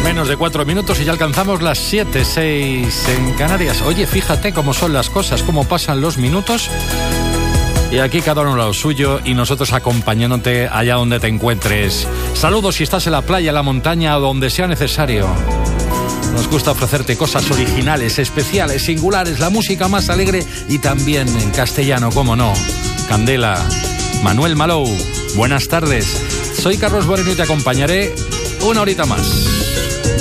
Menos de 4 minutos y ya alcanzamos las 7:06 en Canarias. Oye, fíjate cómo son las cosas, cómo pasan los minutos. Y aquí cada uno a lo suyo y nosotros acompañándote allá donde te encuentres. Saludos si estás en la playa, en la montaña o donde sea necesario. Nos gusta ofrecerte cosas originales, especiales, singulares, la música más alegre y también en castellano, cómo no. Candela, Manuel Malou, buenas tardes. Soy Carlos Moreno y te acompañaré una horita más.